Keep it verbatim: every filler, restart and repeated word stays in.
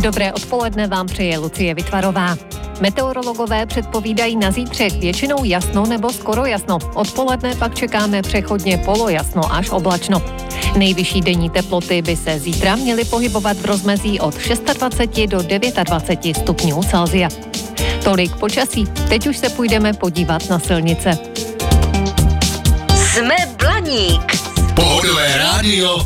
Dobré odpoledne vám přeje Lucie Vytvarová. Meteorologové předpovídají na zítřek většinou jasno nebo skoro jasno. Odpoledne pak čekáme přechodně polojasno až oblačno. Nejvyšší denní teploty by se zítra měly pohybovat v rozmezí od dvacet šest do dvacet devět stupňů Celsia. Tolik počasí. Teď už se půjdeme podívat na silnice. Jsme Blaník. Pohodové rádio